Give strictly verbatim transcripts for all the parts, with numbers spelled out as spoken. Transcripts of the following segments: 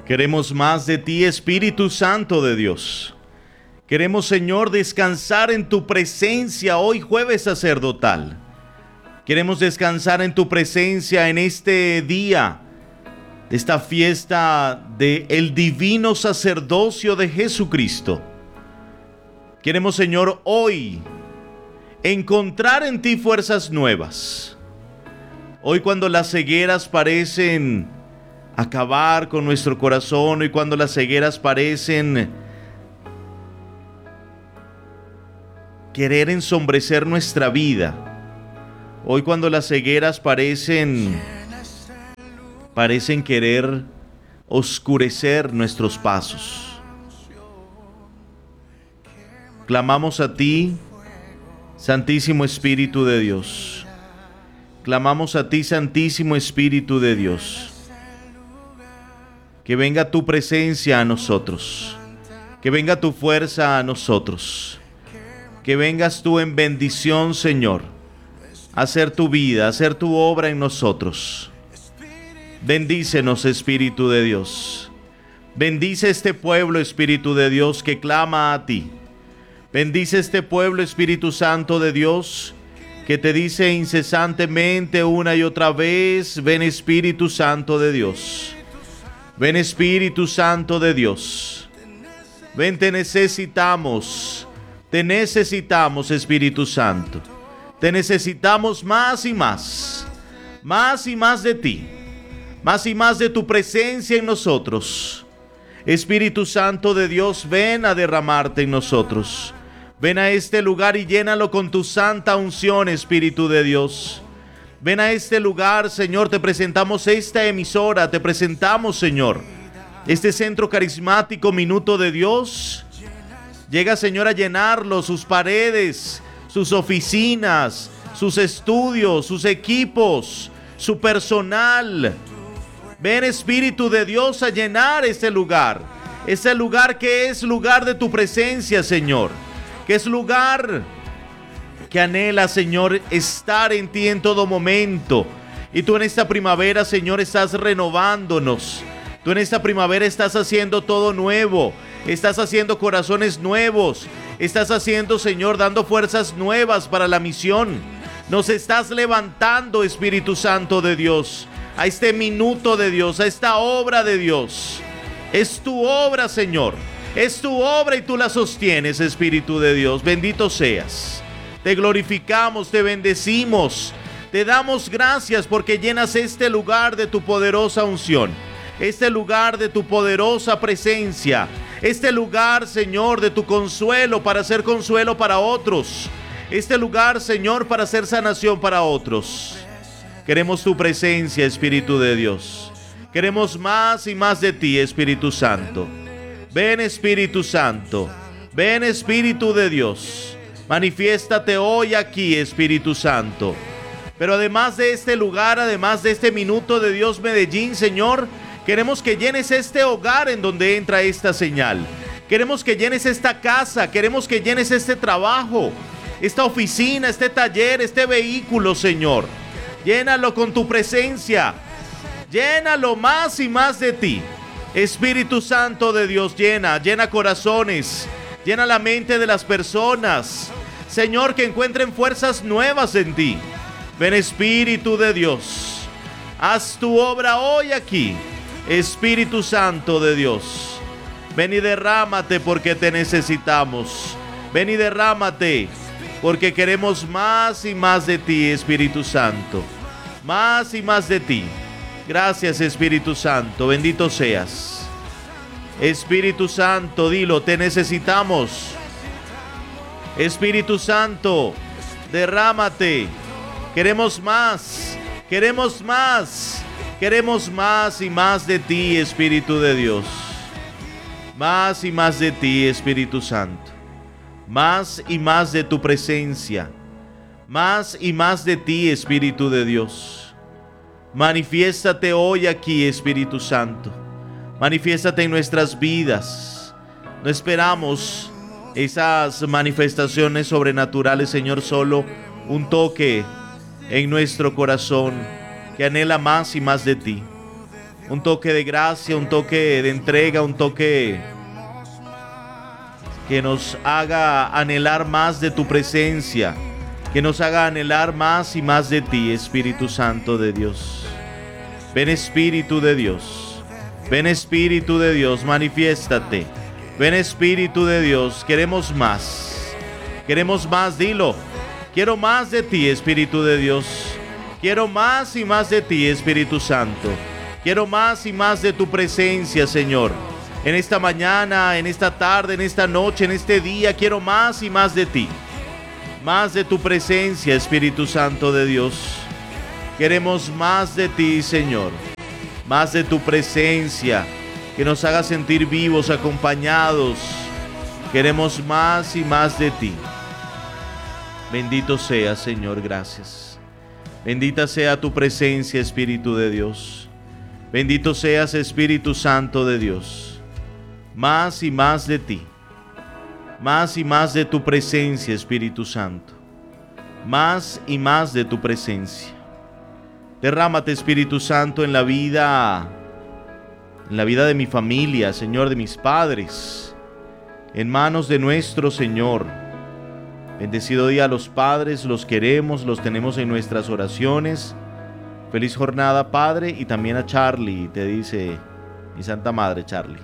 Queremos más de ti, Espíritu Santo de Dios. Queremos, Señor, descansar en tu presencia hoy, jueves sacerdotal. Queremos descansar en tu presencia en este día, de esta fiesta del divino sacerdocio de Jesucristo. Queremos, Señor, hoy encontrar en ti fuerzas nuevas. Hoy, cuando las cegueras parecen acabar con nuestro corazón, y cuando las cegueras parecen querer ensombrecer nuestra vida, hoy cuando las cegueras parecen parecen querer oscurecer nuestros pasos, clamamos a ti, Santísimo Espíritu de Dios. Clamamos a ti, Santísimo Espíritu de Dios. Que venga tu presencia a nosotros. Que venga tu fuerza a nosotros. Que vengas tú en bendición, Señor, a hacer tu vida, a hacer tu obra en nosotros. Bendícenos, Espíritu de Dios. Bendice este pueblo, Espíritu de Dios, que clama a ti. Bendice este pueblo, Espíritu Santo de Dios, que te dice incesantemente una y otra vez: ven, Espíritu Santo de Dios. Ven, Espíritu Santo de Dios. Ven, te necesitamos. Te necesitamos, Espíritu Santo. Te necesitamos más y más. Más y más de ti. Más y más de tu presencia en nosotros. Espíritu Santo de Dios, ven a derramarte en nosotros. Ven a este lugar y llénalo con tu santa unción, Espíritu de Dios. Ven a este lugar, Señor, te presentamos esta emisora, te presentamos, Señor, este centro carismático Minuto de Dios. Llega, Señor, a llenarlo, sus paredes, sus oficinas, sus estudios, sus equipos, su personal. Ven, Espíritu de Dios, a llenar este lugar, este lugar que es lugar de tu presencia, Señor, que es lugar que anhela, Señor, estar en ti en todo momento. Y tú en esta primavera, Señor, estás renovándonos. Tú en esta primavera estás haciendo todo nuevo. Estás haciendo corazones nuevos. Estás haciendo, Señor, dando fuerzas nuevas para la misión. Nos estás levantando, Espíritu Santo de Dios, a este minuto de Dios, a esta obra de Dios. Es tu obra, Señor. Es tu obra y tú la sostienes, Espíritu de Dios. Bendito seas. Te glorificamos, te bendecimos. Te damos gracias porque llenas este lugar de tu poderosa unción. Este lugar de tu poderosa presencia. Este lugar, Señor, de tu consuelo para ser consuelo para otros. Este lugar, Señor, para ser sanación para otros. Queremos tu presencia, Espíritu de Dios. Queremos más y más de ti, Espíritu Santo. Ven, Espíritu Santo. Ven, Espíritu de Dios. Manifiéstate hoy aquí, Espíritu Santo. Pero además de este lugar, además de este Minuto de Dios Medellín, Señor, queremos que llenes este hogar en donde entra esta señal. Queremos que llenes esta casa. Queremos que llenes este trabajo, esta oficina, este taller, este vehículo, Señor. Llénalo con tu presencia. Llénalo más y más de ti. Espíritu Santo de Dios, llena, llena corazones, llena la mente de las personas. Señor, que encuentren fuerzas nuevas en ti. Ven, Espíritu de Dios. Haz tu obra hoy aquí. Espíritu Santo de Dios. Ven y derrámate porque te necesitamos. Ven y derrámate porque queremos más y más de ti, Espíritu Santo. Más y más de ti. Gracias, Espíritu Santo. Bendito seas. Espíritu Santo, dilo, te necesitamos. Espíritu Santo, derrámate. Queremos más. Queremos más. Queremos más y más de ti, Espíritu de Dios. Más y más de ti, Espíritu Santo. Más y más de tu presencia. Más y más de ti, Espíritu de Dios. Manifiéstate hoy aquí, Espíritu Santo. Manifiéstate en nuestras vidas. No esperamos esas manifestaciones sobrenaturales, Señor, solo un toque en nuestro corazón que anhela más y más de ti. un toque de gracia, un toque de entrega, un toque que nos haga anhelar más de tu presencia, que nos haga anhelar más y más de ti, Espíritu Santo de Dios. Ven, Espíritu de Dios, ven, Espíritu de Dios, manifiéstate. Ven, Espíritu de Dios, queremos más, queremos más, dilo. Quiero más de ti, Espíritu de Dios. Quiero más y más de ti, Espíritu Santo. Quiero más y más de tu presencia, Señor. En esta mañana, en esta tarde, en esta noche, en este día, quiero más y más de ti. Más de tu presencia, Espíritu Santo de Dios. Queremos más de ti, Señor. Más de tu presencia, que nos haga sentir vivos, acompañados. Queremos más y más de ti. Bendito sea, Señor, gracias. Bendita sea tu presencia, Espíritu de Dios. Bendito seas, Espíritu Santo de Dios. Más y más de ti. Más y más de tu presencia, Espíritu Santo. Más y más de tu presencia. Derrámate, Espíritu Santo, en la vida, en la vida de mi familia, Señor, de mis padres, en manos de nuestro Señor. Bendecido día a los padres, los queremos, los tenemos en nuestras oraciones. Feliz jornada, Padre, y también a Charlie, te dice mi Santa Madre, Charlie.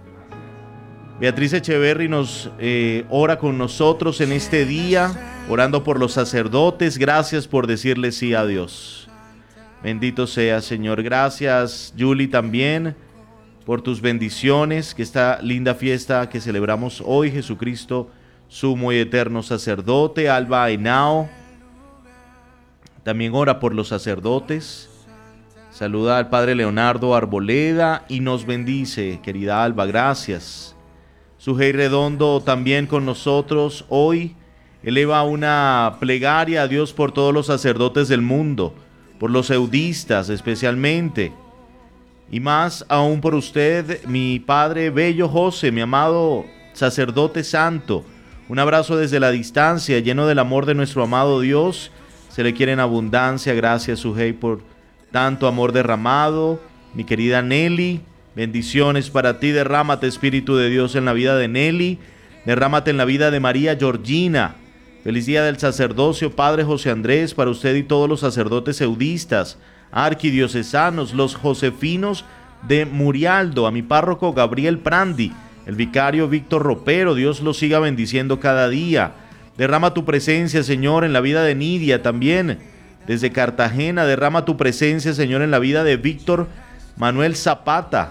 Beatriz Echeverry nos eh, ora con nosotros en este día, orando por los sacerdotes. Gracias por decirle sí a Dios. Bendito sea, Señor. Gracias, Julie, también por tus bendiciones, que esta linda fiesta que celebramos hoy, Jesucristo, sumo y eterno sacerdote. Alba Henao también ora por los sacerdotes. Saluda al Padre Leonardo Arboleda y nos bendice, querida Alba, gracias. Sujei Redondo también con nosotros hoy. Eleva una plegaria a Dios por todos los sacerdotes del mundo, por los eudistas especialmente, y más aún por usted, mi Padre Bello José, mi amado sacerdote santo. Un abrazo desde la distancia, lleno del amor de nuestro amado Dios. Se le quiere en abundancia. Gracias, Sujei, por tanto amor derramado. Mi querida Nelly, bendiciones para ti. Derrámate, Espíritu de Dios, en la vida de Nelly. Derrámate en la vida de María Georgina. Feliz día del sacerdocio, Padre José Andrés, para usted y todos los sacerdotes eudistas, arquidiocesanos, los josefinos de Murialdo, a mi párroco Gabriel Prandi, el vicario Víctor Ropero. Dios los siga bendiciendo cada día. Derrama tu presencia, Señor, en la vida de Nidia también. Desde Cartagena, derrama tu presencia, Señor, en la vida de Víctor Manuel Zapata.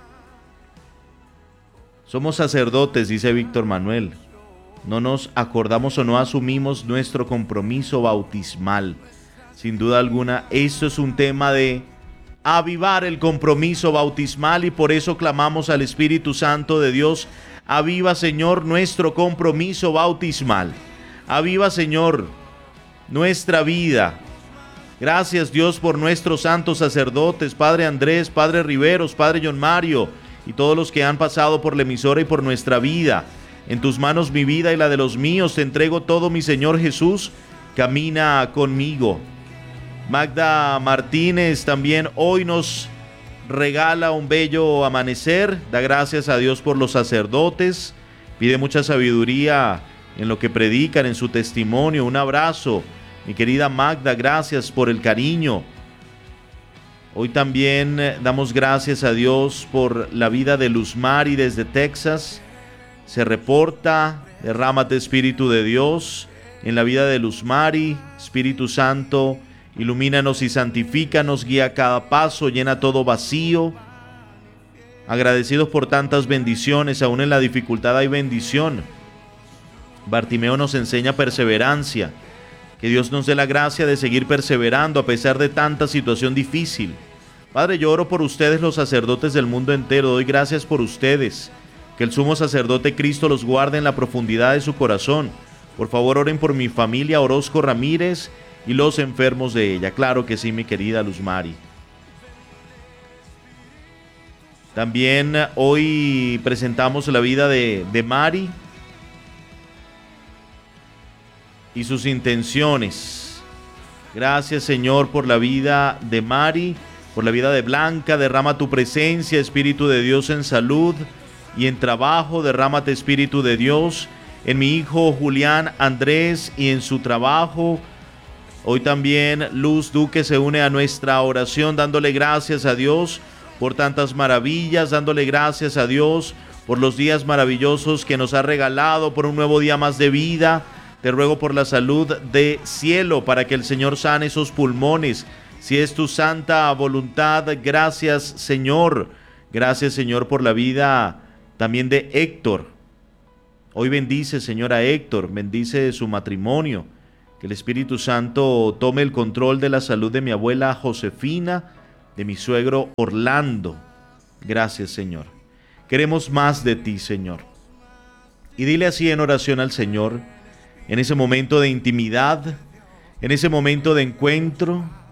Somos sacerdotes, dice Víctor Manuel. No nos acordamos o no asumimos nuestro compromiso bautismal. Sin duda alguna, esto es un tema de avivar el compromiso bautismal, y por eso clamamos al Espíritu Santo de Dios. Aviva, Señor, nuestro compromiso bautismal. Aviva, Señor, nuestra vida. Gracias, Dios, por nuestros santos sacerdotes, Padre Andrés, Padre Riveros, Padre John Mario, y todos los que han pasado por la emisora y por nuestra vida. En tus manos mi vida y la de los míos, te entrego todo, mi Señor Jesús. Camina conmigo. Magda Martínez también hoy nos regala un bello amanecer. Da gracias a Dios por los sacerdotes. Pide mucha sabiduría en lo que predican, en su testimonio. Un abrazo, mi querida Magda, gracias por el cariño. Hoy también damos gracias a Dios por la vida de Luz Mari desde Texas. Se reporta, derrámate, Espíritu de Dios, en la vida de Luz Mari. Espíritu Santo, ilumínanos y santifícanos, guía cada paso, llena todo vacío. Agradecidos por tantas bendiciones, aún en la dificultad hay bendición. Bartimeo nos enseña perseverancia. Que Dios nos dé la gracia de seguir perseverando a pesar de tanta situación difícil. Padre, yo oro por ustedes, los sacerdotes del mundo entero. Doy gracias por ustedes. Que el sumo sacerdote Cristo los guarde en la profundidad de su corazón. Por favor, oren por mi familia Orozco Ramírez y los enfermos de ella. Claro que sí, mi querida Luz Mari. También hoy presentamos la vida de, de Mari y sus intenciones. Gracias, Señor, por la vida de Mari Por la vida de Blanca, derrama tu presencia, Espíritu de Dios, en salud y en trabajo. Derrámate, Espíritu de Dios, en mi hijo Julián Andrés y en su trabajo. Hoy también Luz Duque se une a nuestra oración, dándole gracias a Dios por tantas maravillas, dándole gracias a Dios por los días maravillosos que nos ha regalado, por un nuevo día más de vida. Te ruego por la salud de Cielo, para que el Señor sane esos pulmones, si es tu santa voluntad. Gracias, Señor. Gracias, Señor, por la vida también de Héctor. Hoy bendice, Señor, a Héctor, bendice su matrimonio. Que el Espíritu Santo tome el control de la salud de mi abuela Josefina, de mi suegro Orlando. Gracias, Señor. Queremos más de ti, Señor. Y dile así en oración al Señor, en ese momento de intimidad, en ese momento de encuentro,